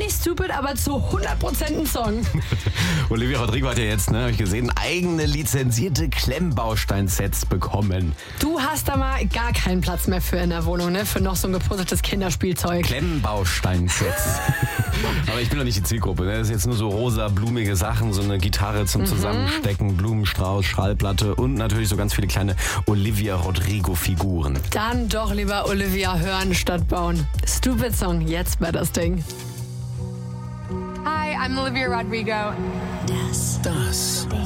nicht stupid, aber zu 100% ein Song. Olivia Rodrigo hat ja jetzt, habe ich gesehen, eigene lizenzierte Klemmbausteinsets bekommen. Du hast da mal gar keinen Platz mehr für in der Wohnung, ne? Für noch so ein geputzeltes Kinderspielzeug. Klemmbausteinsets. Aber ich bin doch nicht die Zielgruppe. Ne? Das ist jetzt nur so rosa, blumige Sachen, so eine Gitarre zum Zusammenstecken, Blumenstrauß, Schallplatte und natürlich so ganz viele kleine Olivia Rodrigo-Figuren. Dann doch lieber Olivia hören statt bauen. Stupid Song, jetzt bei das Ding. Hi, I'm Olivia Rodrigo. Das